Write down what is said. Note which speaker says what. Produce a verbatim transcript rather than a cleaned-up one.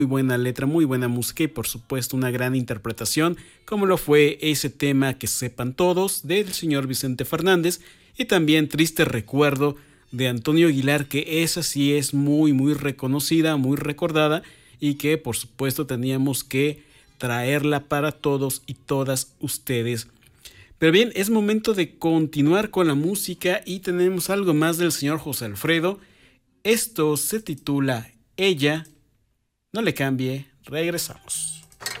Speaker 1: Muy buena letra, muy buena música y por supuesto una gran interpretación, como lo fue ese tema Que sepan todos del señor Vicente Fernández, y también Triste recuerdo de Antonio Aguilar, que esa sí es muy muy reconocida, muy recordada, y que por supuesto teníamos que traerla para todos y todas ustedes. Pero bien, es momento de continuar con la música y tenemos algo más del señor José Alfredo. Esto se titula Ella. No le cambie, regresamos.